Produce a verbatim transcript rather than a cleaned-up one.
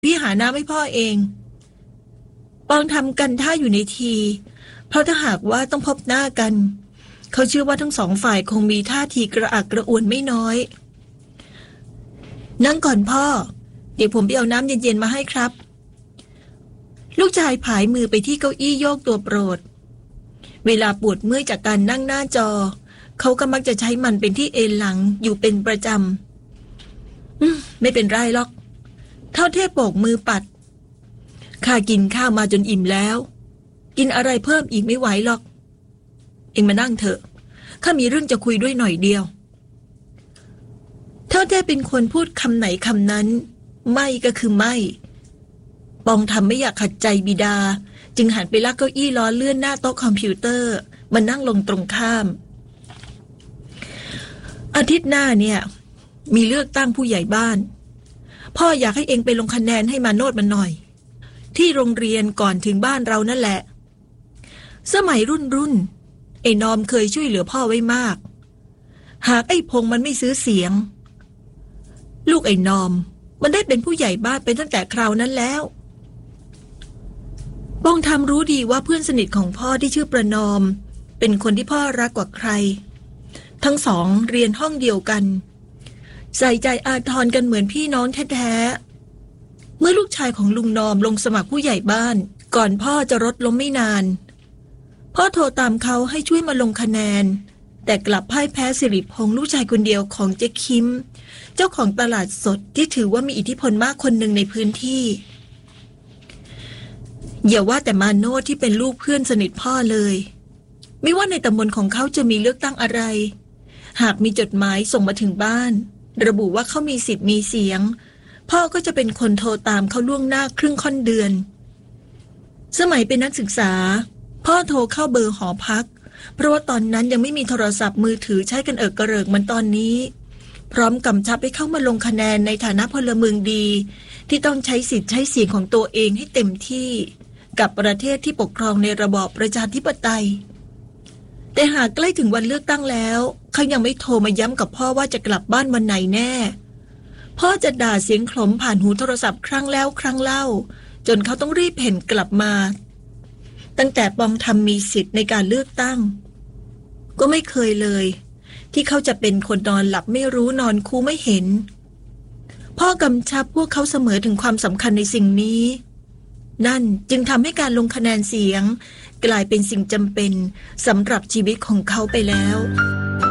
พี่หาน้ำให้พ่อเองปองทำกันท่าอยู่ในทีเพราะถ้าหากว่าต้องพบหน้ากันเขาเชื่อว่าทั้งสองฝ่ายคงมีท่าทีกระอักกระอ่วนไม่น้อยนั่งก่อนพ่อเดี๋ยวผมไปเอาน้ำเย็นๆมาให้ครับลูกชายผายมือไปที่เก้าอี้โยกตัวโปรดเวลาปวดเมื่อยจากการนั่งหน้าจอเขาก็มักจะใช้มันเป็นที่เอนหลังอยู่เป็นประจำไม่เป็นไรหรอกเท่าเทพโบกมือปัดข้ากินข้าวมาจนอิ่มแล้วกินอะไรเพิ่มอีกไม่ไหวหรอกเอ็งมานั่งเถอะข้ามีเรื่องจะคุยด้วยหน่อยเดียวเท่าเทพเป็นคนพูดคำไหนคำนั้นไม่ก็คือไม่ปองทำไม่อยากขัดใจบิดาจึงหันไปลากเก้าอี้ล้อเลื่อนหน้าโต๊ะคอมพิวเตอร์มานั่งลงตรงข้ามอาทิตย์หน้าเนี่ยมีเลือกตั้งผู้ใหญ่บ้านพ่ออยากให้เองไปลงคะแนนให้มาโนดมันหน่อยที่โรงเรียนก่อนถึงบ้านเรานั่นแหละสมัยรุ่นรุ่นไอ้นอมเคยช่วยเหลือพ่อไว้มากหากไอ้พงมันไม่ซื้อเสียงลูกไอ้นอมมันได้เป็นผู้ใหญ่บ้านเป็นตั้งแต่คราวนั้นแล้วป้องทำรู้ดีว่าเพื่อนสนิทของพ่อที่ชื่อประนอมเป็นคนที่พ่อรักกว่าใครทั้งสองเรียนห้องเดียวกันใส่ใจอาทรกันเหมือนพี่น้องแท้ๆเมื่อลูกชายของลุงนอมลงสมัครผู้ใหญ่บ้านก่อนพ่อจะรถล้มไม่นานพ่อโทรตามเขาให้ช่วยมาลงคะแนนแต่กลับพ่ายแพ้สิริพงษ์ลูกชายคนเดียวของเจ๊คิมเจ้าของตลาดสดที่ถือว่ามีอิทธิพลมากคนหนึ่งในพื้นที่อย่าว่าแต่มาโนดที่เป็นลูกเพื่อนสนิทพ่อเลยไม่ว่าในตำบลของเขาจะมีเลือกตั้งอะไรหากมีจดหมายส่งมาถึงบ้านระบุว่าเขามีสิทธิ์มีเสียงพ่อก็จะเป็นคนโทรตามเขาล่วงหน้าครึ่งค่อนเดือนสมัยเป็นนักศึกษาพ่อโทรเข้าเบอร์หอพักเพราะว่าตอนนั้นยังไม่มีโทรศัพท์มือถือใช้กันเอิกกระเริกเหมือนตอนนี้พร้อมกำชับให้เข้ามาลงคะแนนในฐานะพลเมืองดีที่ต้องใช้สิทธิ์ใช้เสียงของตัวเองให้เต็มที่กับประเทศที่ปกครองในระบอบประชาธิปไตยแต่หากใกล้ถึงวันเลือกตั้งแล้วเขายังไม่โทรมาย้ำกับพ่อว่าจะกลับบ้านวันไหนแน่พ่อจะด่าเสียงขลมผ่านหูโทรศัพท์ครั้งแล้วครั้งเล่าจนเขาต้องรีบเพ่นกลับมาตั้งแต่ปองทำมีสิทธิ์ในการเลือกตั้งก็ไม่เคยเลยที่เขาจะเป็นคนนอนหลับไม่รู้นอนคูไม่เห็นพ่อกำชับพวกเขาเสมอถึงความสำคัญในสิ่งนี้นั่นจึงทำให้การลงคะแนนเสียงกลายเป็นสิ่งจำเป็นสำหรับชีวิตของเขาไปแล้ว